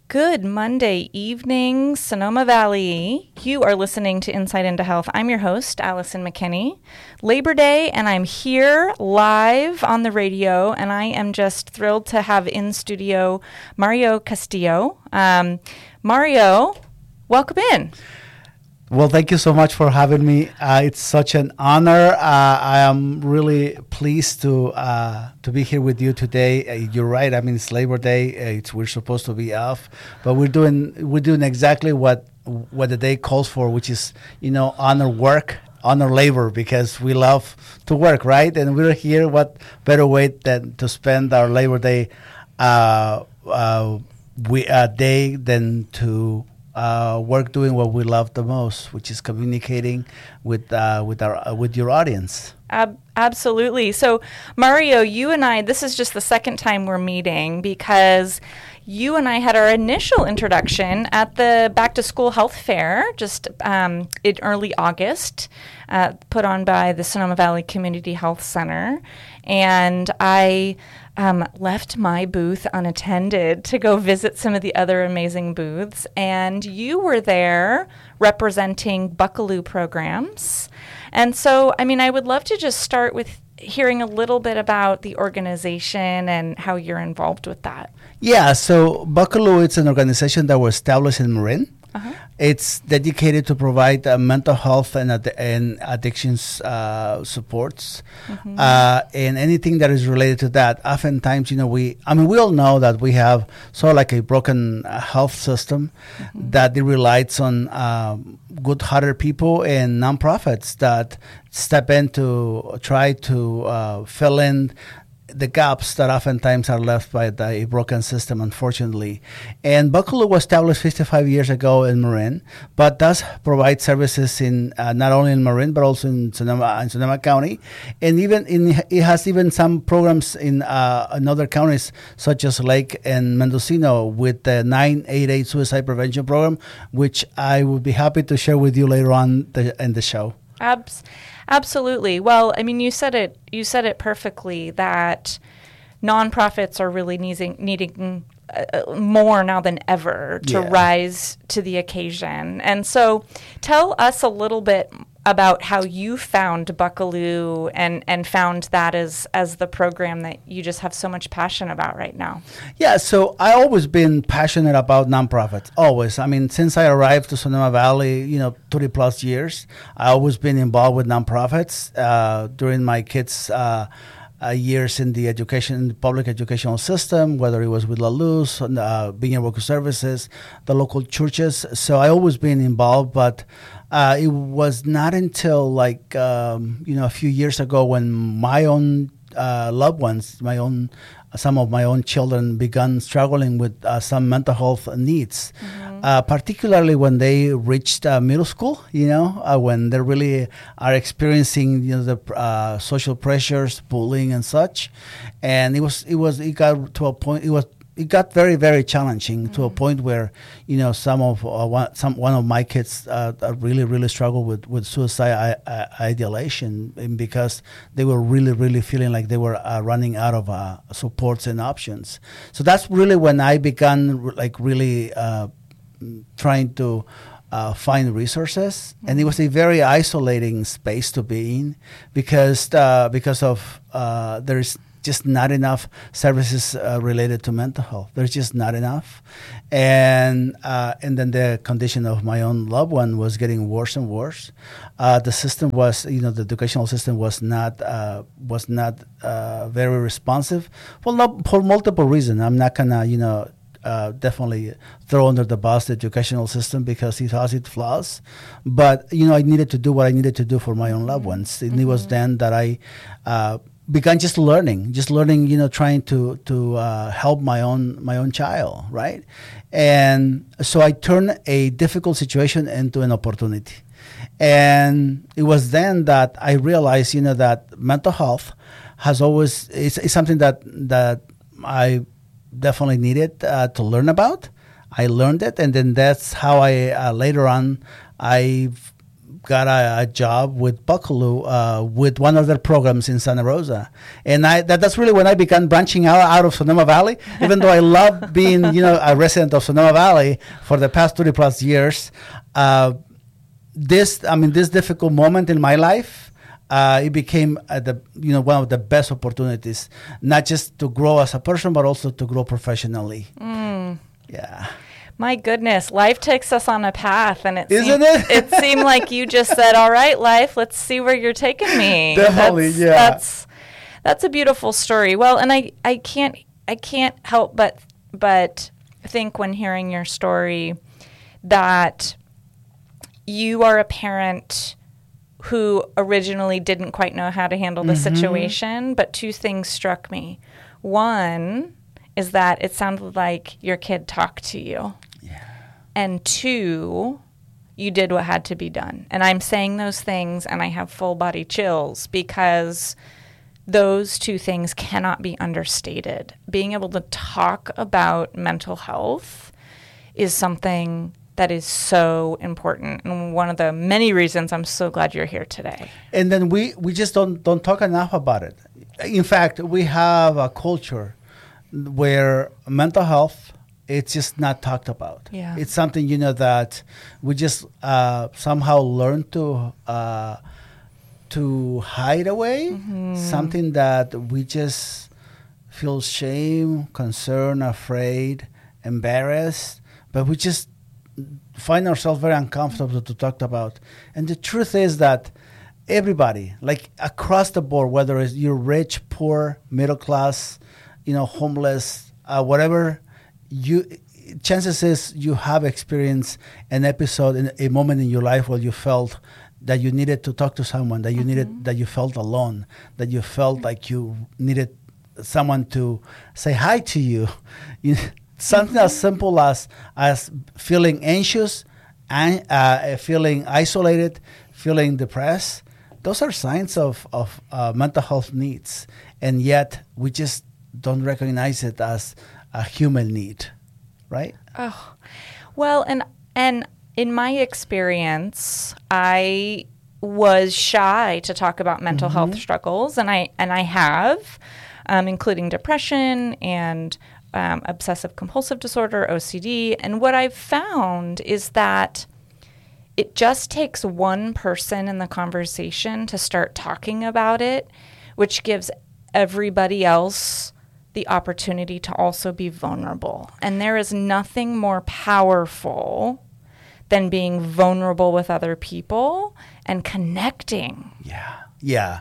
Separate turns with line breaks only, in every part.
Good Monday evening, Sonoma Valley. You are listening to Insight into Health. I'm your host, Allison McKinney. Labor Day, and I'm here live on the radio, and I am just thrilled to have in studio Mario Castillo. Mario, welcome in.
Well, thank you so much for having me. It's such an honor. I am really pleased to be here with you today. You're right. I mean, it's Labor Day. We're supposed to be off, but we're doing exactly what the day calls for, which is honor work, honor labor, because we love to work, right? And we're here. What better way than to spend our Labor Day day than to work doing what we love the most, which is communicating with your audience.
Absolutely. So, Mario, you and I, this is just the second time we're meeting because you and I had our initial introduction at the Back to School Health Fair just in early August, put on by the Sonoma Valley Community Health Center. And I left my booth unattended to go visit some of the other amazing booths. And you were there representing Buckaloo programs. And so, I mean, I would love to just start with hearing a little bit about the organization and how you're involved with that.
Yeah, so Buckaloo, it's an organization that was established in Marin. Uh-huh. It's dedicated to provide mental health and addictions supports, mm-hmm. And anything that is related to that. Oftentimes, we all know that we have sort of like a broken health system, mm-hmm. that it relies on good-hearted people and nonprofits that step in to try to fill in the gaps that oftentimes are left by the broken system, unfortunately. And Buckaloo was established 55 years ago in Marin, but does provide services in not only in Marin, but also in Sonoma County. And it has even some programs in other counties, such as Lake and Mendocino, with the 988 Suicide Prevention Program, which I would be happy to share with you later on in the show.
Absolutely. Well, I mean, you said it perfectly that nonprofits are really needing more now than ever to rise to the occasion. And so tell us a little bit about how you found Buckaloo and found that as the program that you just have so much passion about right now.
Yeah, so I always been passionate about nonprofits, always. I mean, since I arrived to Sonoma Valley, 30 plus years, I always been involved with nonprofits during my kids' years in the public educational system, whether it was with La Luz, Viña Worker Services, the local churches. So I always been involved, but it was not until a few years ago when my own loved ones, some of my own children began struggling with some mental health needs, mm-hmm. Particularly when they reached middle school, when they really are experiencing the social pressures, bullying and such. And it got to a point, it got very, very challenging, mm-hmm. to a point where, one of my kids really, really struggled with suicide ideation, and because they were really, really feeling like they were running out of supports and options. So that's really when I began really trying to find resources, mm-hmm. and it was a very isolating space to be in because of there's just not enough services related to mental health. There's just not enough, and then the condition of my own loved one was getting worse and worse. The system was, the educational system was not very responsive. Well, not for multiple reasons. I'm not gonna definitely throw under the bus the educational system because it has its flaws, but I needed to do what I needed to do for my own loved ones, and mm-hmm. it was then that I began just learning, trying to help my own child, right? And so I turned a difficult situation into an opportunity. And it was then that I realized, that mental health has always is something that I definitely needed to learn about. I learned it, and then that's how I later on I got a job with Buckaloo with one of their programs in Santa Rosa, and that's really when I began branching out of Sonoma Valley. Even though I love being a resident of Sonoma Valley for the past 30 plus years, this difficult moment in my life, it became one of the best opportunities, not just to grow as a person, but also to grow professionally. Yeah.
My goodness, life takes us on a path, and
it
seemed like you just said, "All right, life, let's see where you're taking me."
Definitely,
That's a beautiful story. Well, and I can't help but think when hearing your story that you are a parent who originally didn't quite know how to handle the situation, but two things struck me. One is that it sounded like your kid talked to you.
Yeah.
And two, you did what had to be done. And I'm saying those things and I have full body chills because those two things cannot be understated. Being able to talk about mental health is something that is so important, and one of the many reasons I'm so glad you're here today.
And then we just don't talk enough about it. In fact, we have a culture where mental health, it's just not talked about.
Yeah.
It's something that we just somehow learn to hide away. Something that we just feel shame, concern, afraid, embarrassed, but we just find ourselves very uncomfortable to talk about. And the truth is that everybody, like across the board, whether it's you're rich, poor, middle class, homeless, whatever, chances is you have experienced an episode, a moment in your life where you felt that you needed to talk to someone, that you needed, that you felt alone, that you felt like you needed someone to say hi to you. Something as simple as feeling anxious, and feeling isolated, feeling depressed. Those are signs of mental health needs, and yet we just don't recognize it as a human need, right?
Oh, well, and in my experience, I was shy to talk about mental health struggles, and I have, including depression and obsessive compulsive disorder, OCD. And what I've found is that it just takes one person in the conversation to start talking about it, which gives everybody else the opportunity to also be vulnerable. And there is nothing more powerful than being vulnerable with other people and connecting.
Yeah.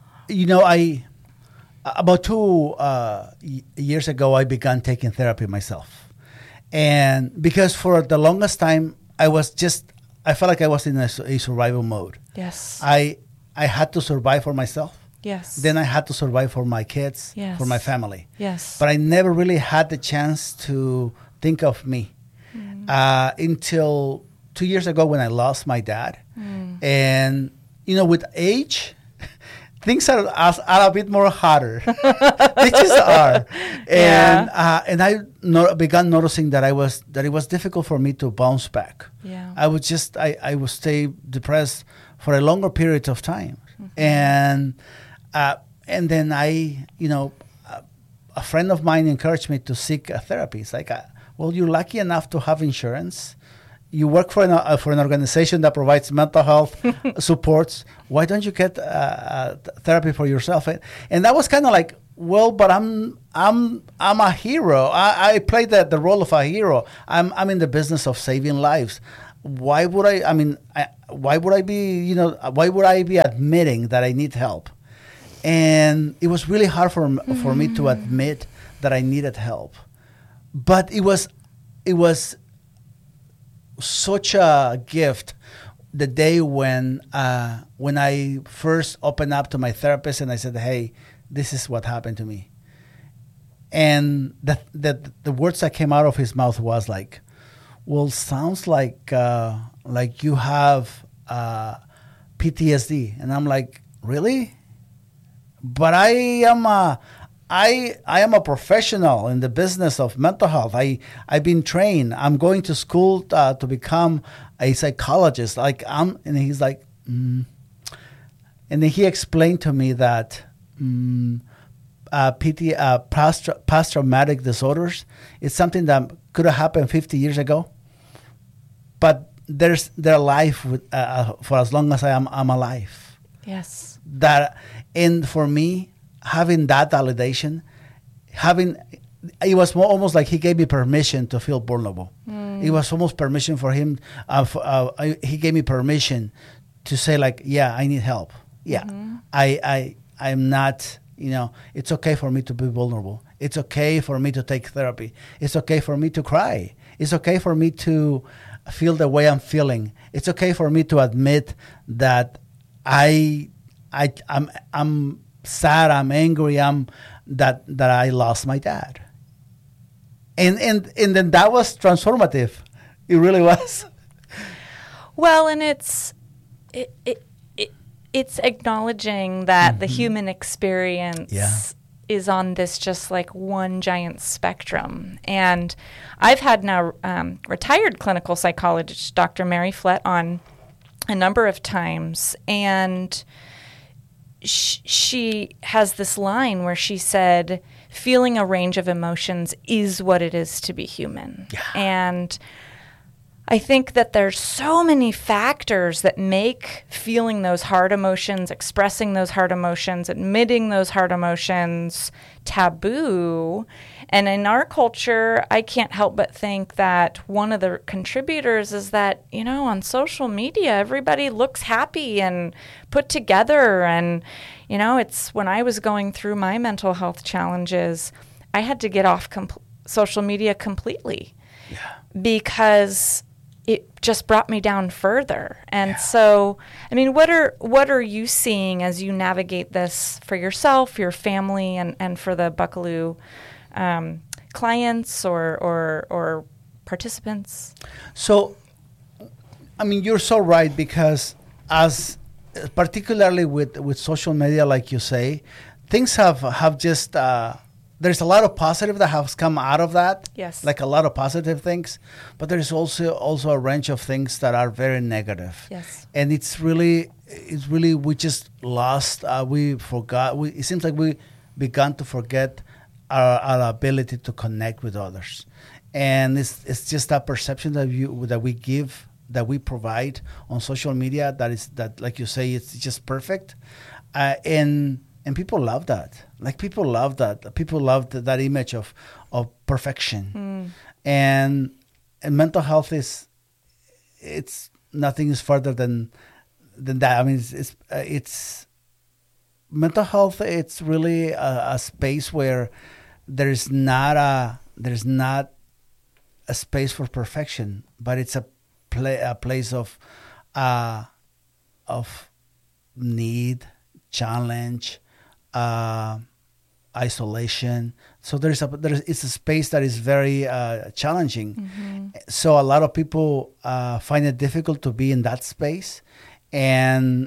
About 2 years ago, I began taking therapy myself. And because for the longest time, I felt like I was in a survival mode.
Yes.
I had to survive for myself.
Yes.
Then I had to survive for my kids,
Yes.
for my family.
Yes.
But I never really had the chance to think of me until 2 years ago when I lost my dad. And, with age, things are a bit more harder. They just are. And and I began noticing that it was difficult for me to bounce back.
Yeah.
I would stay depressed for a longer period of time. And then a friend of mine encouraged me to seek therapy. It's like, well, you're lucky enough to have insurance. You work for an organization that provides mental health supports. Why don't you get therapy for yourself? And that was kind of like, well, but I'm a hero. I play the role of a hero. I'm in the business of saving lives. Why would I? Why would I be? Why would I be admitting that I need help? And it was really hard for me to admit that I needed help. But it was such a gift the day when I first opened up to my therapist and I said, hey, this is what happened to me. And the words that came out of his mouth was like, well, sounds like you have PTSD. And I'm like, really? But I am a professional in the business of mental health. I've been trained. I'm going to school to become a psychologist. And he's like, And then he explained to me that post-traumatic disorders is something that could have happened 50 years ago, but they're alive for as long as I'm alive.
Yes.
And for me, having that validation, it was almost like he gave me permission to feel vulnerable. It was almost permission for him. He gave me permission to say, like, yeah, I need help. Yeah, I'm not, it's okay for me to be vulnerable. It's okay for me to take therapy. It's okay for me to cry. It's okay for me to feel the way I'm feeling. It's okay for me to admit that I'm sad, I'm angry, that I lost my dad. And then that was transformative. It really was.
Well, and it's acknowledging that the human experience is on this just like one giant spectrum. And I've had now retired clinical psychologist Dr. Mary Flett on a number of times, and she has this line where she said, feeling a range of emotions is what it is to be human. Yeah. And I think that there's so many factors that make feeling those hard emotions, expressing those hard emotions, admitting those hard emotions taboo. And in our culture, I can't help but think that one of the contributors is that, on social media, everybody looks happy and put together. And, it's when I was going through my mental health challenges, I had to get off social media completely because it just brought me down further. And so, what are you seeing as you navigate this for yourself, your family, and for the Buckaloo clients or participants?
So, you're so right, because particularly with social media, like you say, things have just there's a lot of positive that has come out of that.
Yes. Like
a lot of positive things, but there's also a range of things that are very negative.
Yes.
And it's really we just lost. We forgot. It seems like we began to forget our ability to connect with others, and it's just that perception that we provide on social media that like you say, it's just perfect, and people love that. People love that. People love that image of perfection. And mental health it's nothing is further than that. It's mental health. It's really a space where there's not a space for perfection, but it's a place of need, challenge, isolation. So it's a space that is very challenging. So a lot of people find it difficult to be in that space, and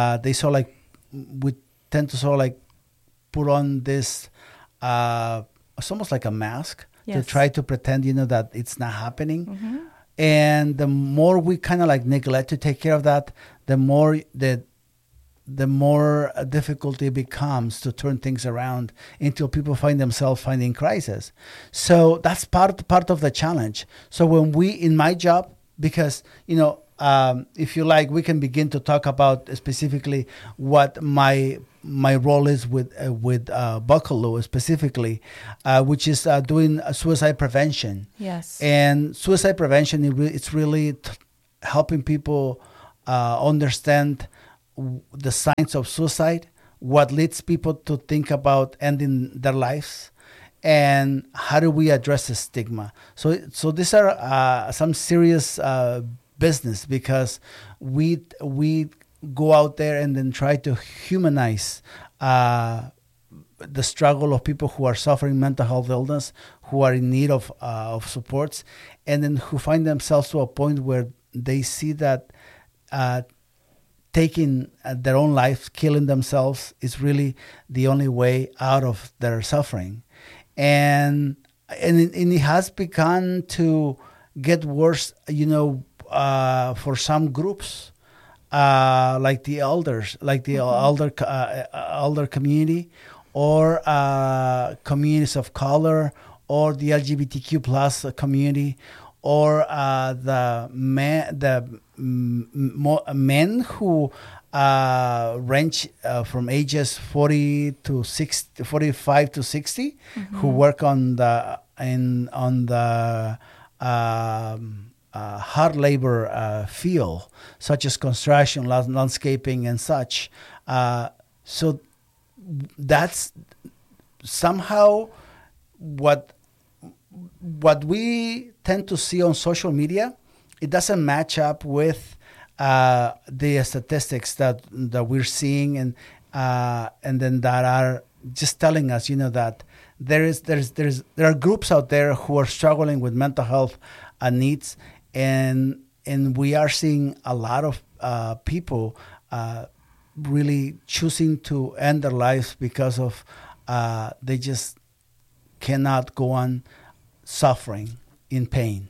we tend to put on this. It's almost like a mask to try to pretend, that it's not happening. And the more we kind of neglect to take care of that, the more difficult it becomes to turn things around until people find themselves finding crisis. So that's part of the challenge. So when in my job, because, if you like, we can begin to talk about specifically what my role is with Buckaloo specifically, which is doing suicide prevention.
Yes.
And suicide prevention, it's really helping people understand the signs of suicide, what leads people to think about ending their lives, and how do we address the stigma. So these are some serious business, because we go out there and then try to humanize the struggle of people who are suffering mental health illness, who are in need of supports, and then who find themselves to a point where they see that taking their own lives, killing themselves, is really the only way out of their suffering. And it has begun to get worse, for some groups. like the elders, like the elder community, or communities of color, or the LGBTQ plus community, or the men who range from ages 40 to 60, 45 to 60, who work on the hard labor field, such as construction, landscaping, and such. So that's somehow what we tend to see on social media. It doesn't match up with the statistics that we're seeing, and then that are just telling us, that there are groups out there who are struggling with mental health needs, and we are seeing a lot of people really choosing to end their lives because of they just cannot go on suffering in pain.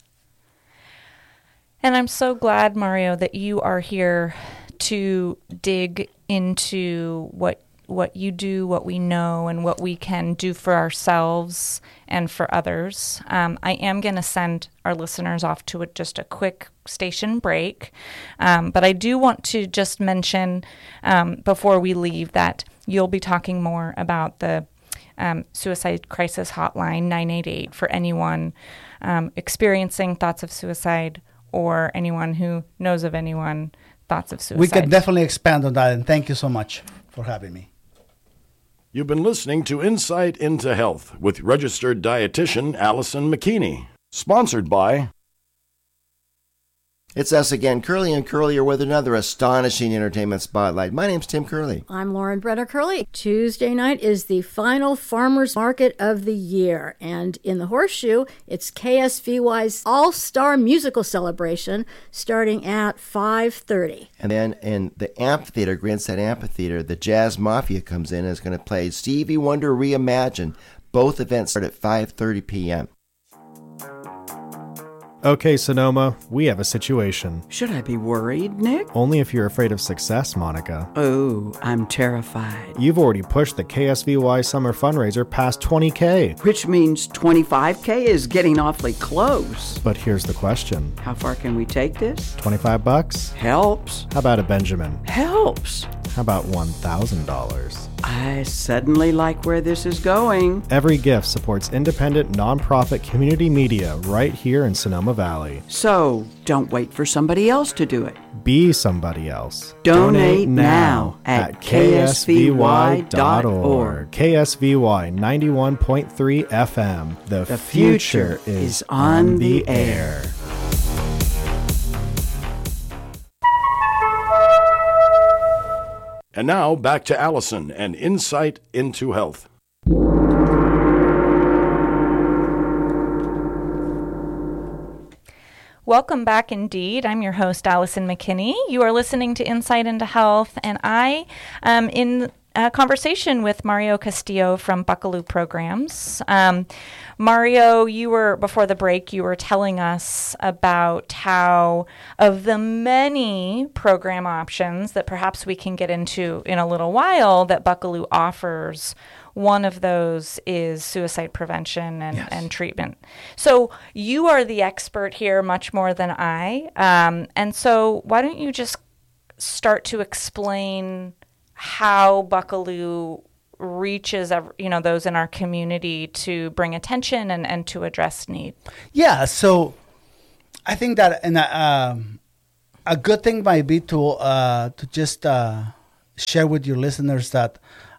And I'm so glad, Mario, that you are here to dig into what you do, what we know, and what we can do for ourselves and for others. I am going to send our listeners off to just a quick station break. But I do want to just mention before we leave that you'll be talking more about the suicide crisis hotline 988 for anyone experiencing thoughts of suicide, or anyone who knows of anyone thoughts of suicide.
We can definitely expand on that, and thank you so much for having me.
You've been listening to Insight into Health with registered dietitian Allison McKinney, sponsored by...
It's us again, Curly and Curlier, with another astonishing entertainment spotlight. My name's Tim Curley.
I'm Lauren Brenner Curley. Tuesday night is the final farmers market of the year, and in the Horseshoe, it's KSVY's All-Star Musical Celebration starting at 5:30.
And then in the amphitheater, Grinstead Amphitheater, the Jazz Mafia comes in and is going to play Stevie Wonder Reimagined. Both events start at 5:30 p.m.
Okay, Sonoma, we have a situation.
Should I be worried, Nick?
Only if you're afraid of success, Monica.
Oh, I'm terrified.
You've already pushed the KSVY Summer Fundraiser past 20K.
Which means 25K is getting awfully close.
But here's the question.
How far can we take this?
$25?
Helps.
How about a Benjamin?
Helps.
How about $1,000?
I suddenly like where this is going.
Every gift supports independent, nonprofit community media right here in Sonoma Valley.
So, don't wait for somebody else to do it.
Be somebody else.
Donate now at ksvy.org.
KSVY 91.3 FM. The future is on the air.
And now, back to Allison and Insight into Health.
Welcome back indeed. I'm your host, Allison McKinney. You are listening to Insight into Health, and I am in a conversation with Mario Castillo from Buckaloo Programs. Mario, before the break, you were telling us about how of the many program options that perhaps we can get into in a little while that Buckaloo offers, one of those is suicide prevention and treatment. So you are the expert here much more than I. And so why don't you just start to explain how Buckaloo reaches those in our community to bring attention and to address need.
Yeah, so I think that a good thing might be to just share with your listeners that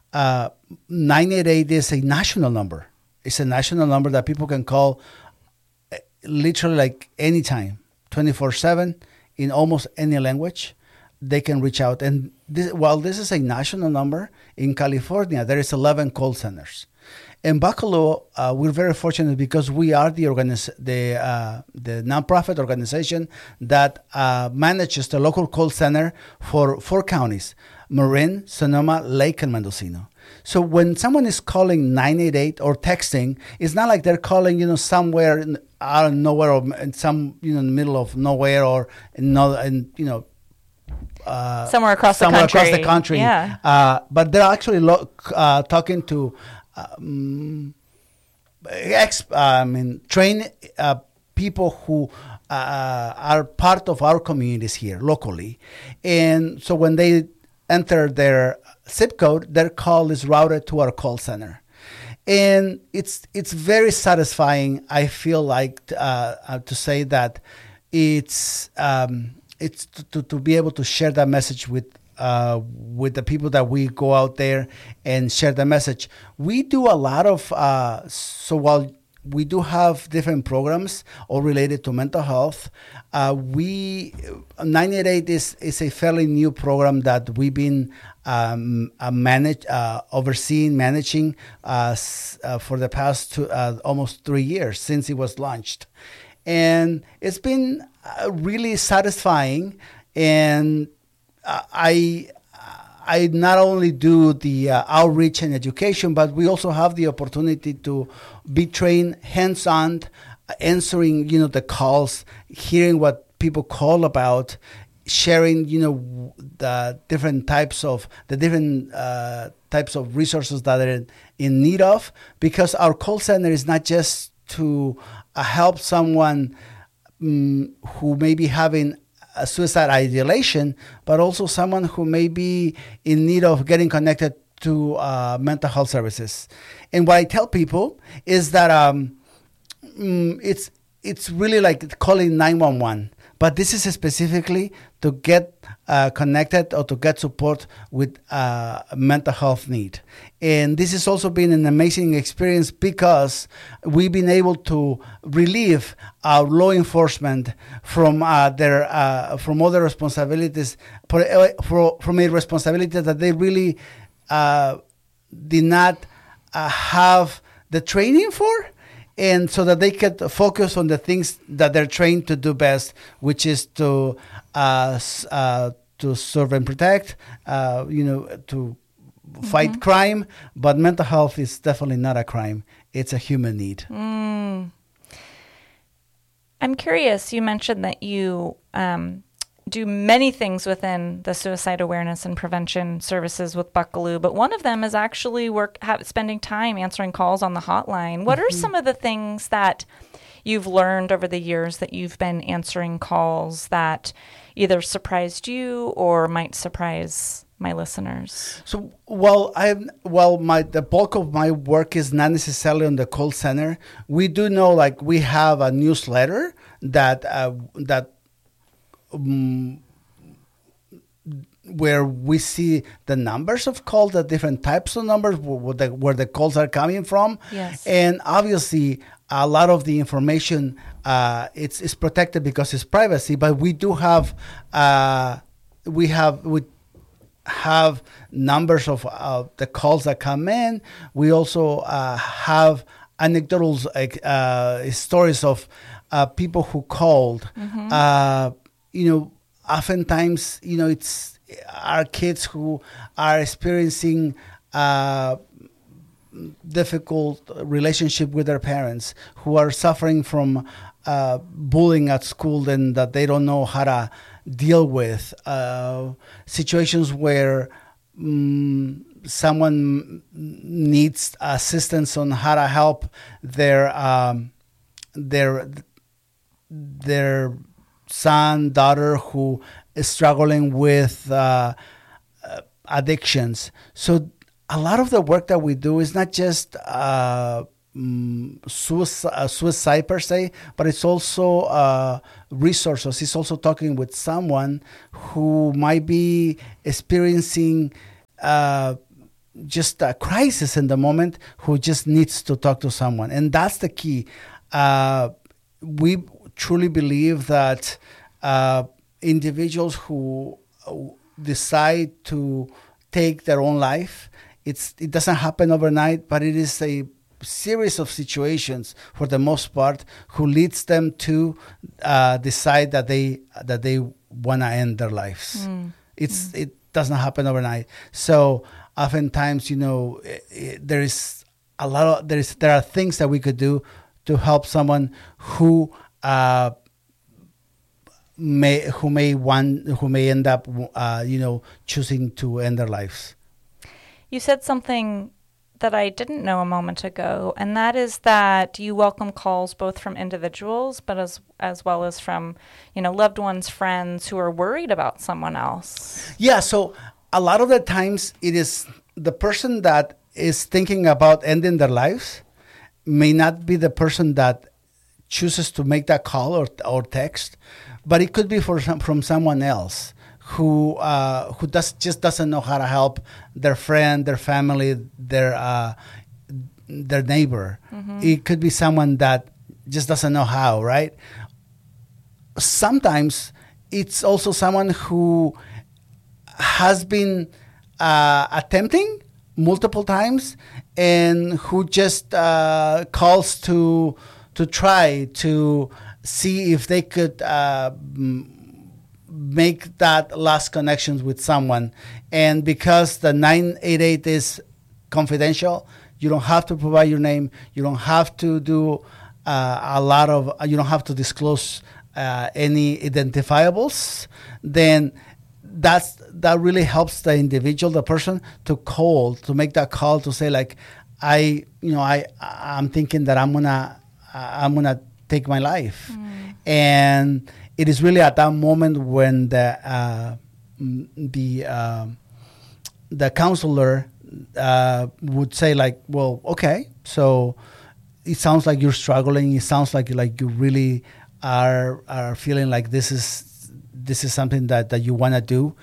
988 is a national number. It's a national number that people can call literally like anytime, 24/7, in almost any language. They can reach out. And while this is a national number, in California, there is 11 call centers. In Buckaloo, we're very fortunate because we are the nonprofit organization that manages the local call center for 4 counties, Marin, Sonoma, Lake, and Mendocino. So when someone is calling 988 or texting, it's not like they're calling, somewhere out of nowhere or in some, in the middle of nowhere or
somewhere across the country.
Yeah. But they're actually talking to train people who are part of our communities here locally. And so when they enter their zip code, their call is routed to our call center. And it's very satisfying, I feel like, to say that it's to be able to share that message with the people that we go out there and share the message. We do a lot of, so while we do have different programs all related to mental health, 988 is a fairly new program that we've been managing for the past almost 3 years since it was launched. And it's been really satisfying. And I not only do the outreach and education, but we also have the opportunity to be trained hands-on, answering, the calls, hearing what people call about, sharing, the different types of resources that they're in need of, because our call center is not just to help someone who may be having a suicide ideation, but also someone who may be in need of getting connected to mental health services. And what I tell people is that it's really like calling 911, but this is specifically to get connected or to get support with mental health need. And this has also been an amazing experience because we've been able to relieve our law enforcement from from other responsibilities, from a responsibility that they really did not have the training for, and so that they could focus on the things that they're trained to do best, which is to serve and protect, to fight crime. But mental health is definitely not a crime. It's a human need.
I'm curious, you mentioned that you do many things within the suicide awareness and prevention services with Buckaloo, but one of them is actually spending time answering calls on the hotline. What are some of the things that you've learned over the years that you've been answering calls that either surprised you or might surprise my listeners?
So, the bulk of my work is not necessarily on the call center. We do know, like, we have a newsletter that where we see the numbers of calls, the different types of numbers, where the calls are coming from.
Yes.
And obviously, a lot of the information it's protected because it's privacy. But we do have we have numbers of the calls that come in. We also have anecdotal stories of people who called. Oftentimes, it's our kids who are experiencing difficult relationship with their parents, who are suffering from bullying at school and that they don't know how to deal with, situations where someone needs assistance on how to help their son, daughter who is struggling with addictions. So a lot of the work that we do is not just suicide per se, but it's also resources. It's also talking with someone who might be experiencing just a crisis in the moment, who just needs to talk to someone. And that's the key. We truly believe that individuals who decide to take their own life, it doesn't happen overnight, but it is a series of situations, for the most part, who leads them to decide that they want to end their lives. It doesn't happen overnight. So oftentimes, there are things that we could do to help someone who may end up choosing to end their lives.
You said something that I didn't know a moment ago, and that is that you welcome calls both from individuals, but as well as from, loved ones, friends who are worried about someone else.
Yeah, so a lot of the times it is the person that is thinking about ending their lives may not be the person that chooses to make that call or text, but it could be from someone else who just doesn't know how to help their friend, their family, their neighbor. Mm-hmm. It could be someone that just doesn't know how, right? Sometimes it's also someone who has been attempting multiple times and who just calls to try to see if they could make that last connections with someone. And because the 988 is confidential, you don't have to provide your name. You don't have to do you don't have to disclose any identifiables. Then that really helps the individual, the person, to make that call to say like, I'm thinking that I'm gonna take my life. And it is really at that moment when the counselor would say like, well, okay, so it sounds like you're struggling. It sounds like you really are feeling like this is something that you want to do.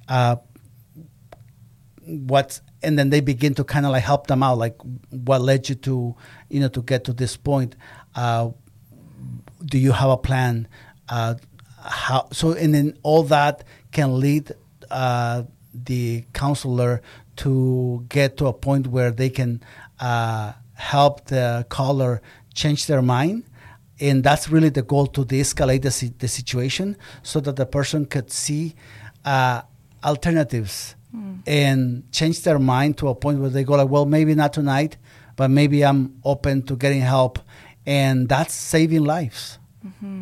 And then they begin to kind of like help them out, like what led you to get to this point. Do you have a plan? And then all that can lead the counselor to get to a point where they can help the caller change their mind. And that's really the goal, to de-escalate the situation so that the person could see alternatives and change their mind to a point where they go like, well, maybe not tonight, but maybe I'm open to getting help. And that's saving lives.
Mm-hmm.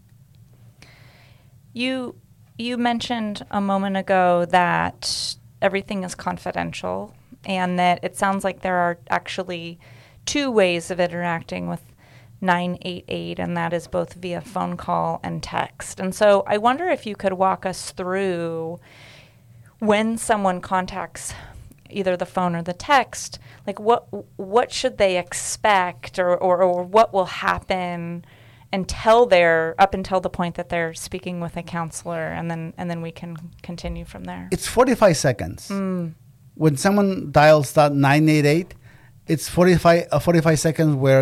You mentioned a moment ago that everything is confidential and that it sounds like there are actually two ways of interacting with 988, and that is both via phone call and text. And so I wonder if you could walk us through when someone contacts either the phone or the text, like what should they expect or what will happen up until the point that they're speaking with a counselor, and then we can continue from there.
It's 45 seconds. When someone dials that 988, it's 45 seconds where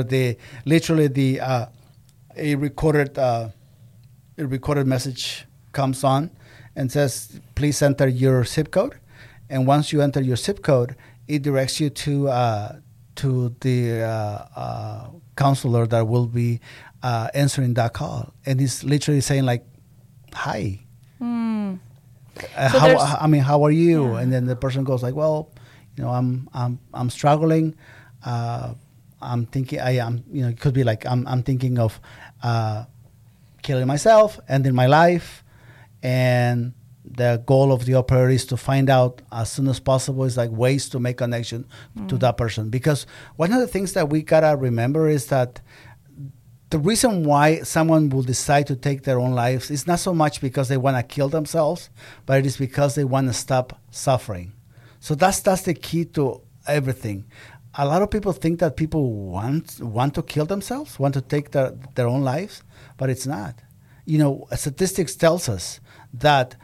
a recorded message comes on and says, please enter your zip code. And once you enter your zip code, it directs you to the counselor that will be answering that call. And he's literally saying like, hi. How are you? Yeah. And then the person goes like, well, I'm struggling. I'm thinking it could be like, I'm thinking of killing myself, ending my life. And the goal of the operator is to find out as soon as possible is like ways to make connection to that person. Because one of the things that we gotta remember is that the reason why someone will decide to take their own lives is not so much because they want to kill themselves, but it is because they want to stop suffering. So that's the key to everything. A lot of people think that people want to kill themselves, want to take their own lives, but it's not. Statistics tells us that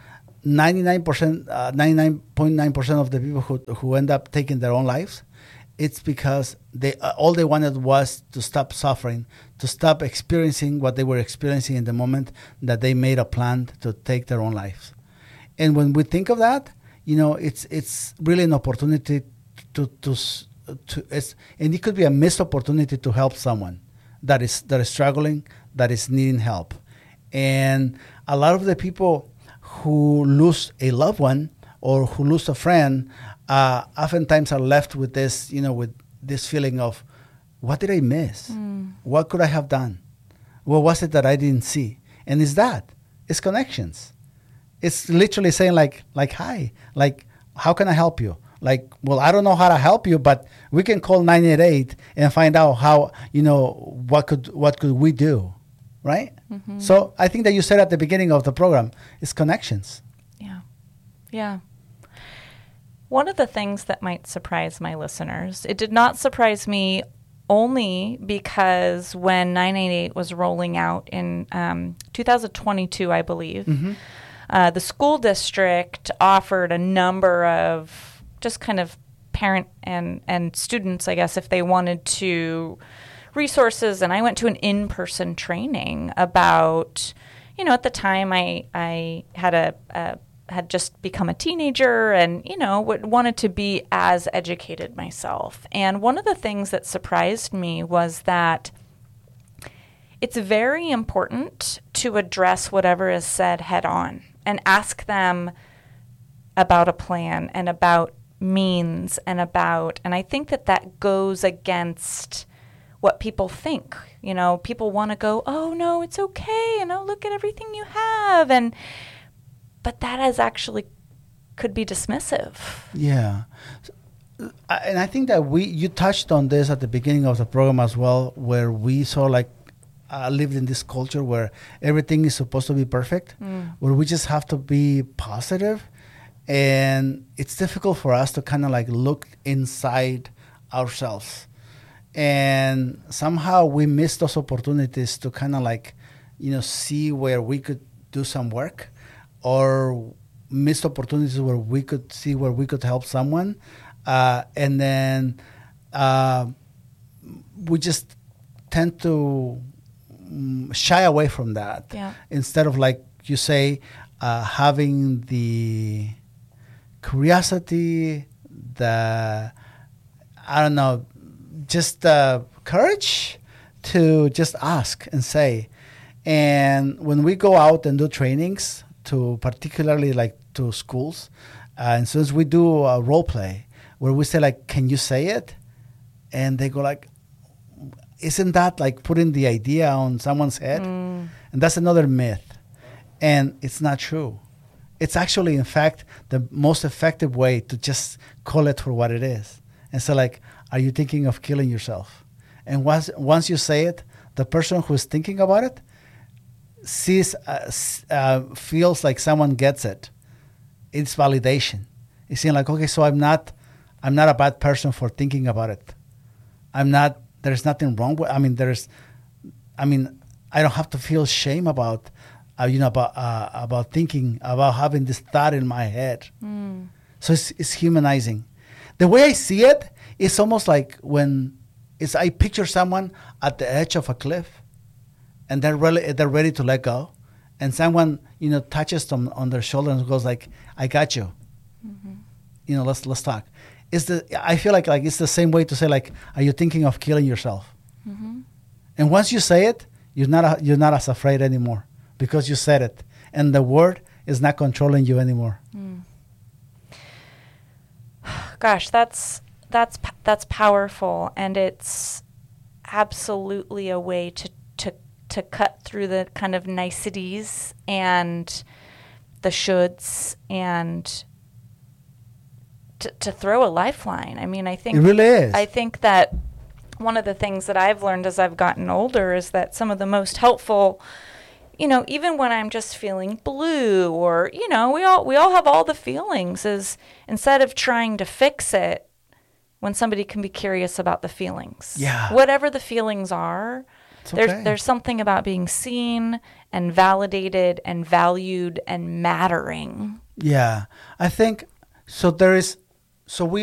99.9% of the people who end up taking their own lives, it's because all they wanted was to stop suffering, to stop experiencing what they were experiencing in the moment that they made a plan to take their own lives. And when we think of that, it's really an opportunity and it could be a missed opportunity to help someone that is struggling, that is needing help. And a lot of the people who lose a loved one or who lose a friend oftentimes are left with this, with this feeling of, what did I miss? What could I have done? What was it that I didn't see? And it's It's connections. It's literally saying like hi, like how can I help you? Like, well, I don't know how to help you, but we can call 988 and find out how, what could we do, right? So I think that you said at the beginning of the program, it's connections.
Yeah. Yeah. One of the things that might surprise my listeners, it did not surprise me only because when 988 was rolling out in 2022, I believe, the school district offered a number of just kind of parent and students, I guess, if they wanted to, resources. And I went to an in-person training about, at the time I had had just become a teenager and, wanted to be as educated myself. And one of the things that surprised me was that it's very important to address whatever is said head on and ask them about a plan and about means and I think that goes against what people think. People want to go, oh, no, it's okay, look at everything you have, but that is actually could be dismissive.
Yeah. And I think that you touched on this at the beginning of the program as well, where we saw lived in this culture where everything is supposed to be perfect, where we just have to be positive. And it's difficult for us to kind of look inside ourselves. And somehow we miss those opportunities to kind of see where we could do some work, or missed opportunities where we could see where we could help someone. And then we just tend to shy away from that.
Yeah.
Instead of, like you say, having the curiosity, just courage to just ask and say. And when we go out and do trainings, to particularly to schools, and since we do a role play where we say can you say it? And they go isn't that putting the idea on someone's head? And that's another myth. And it's not true. It's actually, in fact, the most effective way to just call it for what it is. And so are you thinking of killing yourself? And once you say it, the person who is thinking about it feels like someone gets it. It's validation. It's saying okay, so I'm not a bad person for thinking about it. There's nothing wrong with, I don't have to feel shame about thinking, about having this thought in my head. So it's humanizing. The way I see it, it's almost like I picture someone at the edge of a cliff, and they're ready to let go, and someone touches them on their shoulder and goes I got you. Let's talk. I feel like it's the same way to say are you thinking of killing yourself? And once you say it, you're not as afraid anymore because you said it, and the word is not controlling you anymore.
Gosh, that's powerful, and it's absolutely a way to cut through the kind of niceties and the shoulds and to throw a lifeline. I think
it really is.
I think that one of the things that I've learned as I've gotten older is that some of the most helpful, even when I'm just feeling blue or, we all have all the feelings, is instead of trying to fix it, when somebody can be curious about the feelings.
Yeah.
Whatever the feelings are, there's something about being seen and validated and valued and mattering.
Yeah. I think so we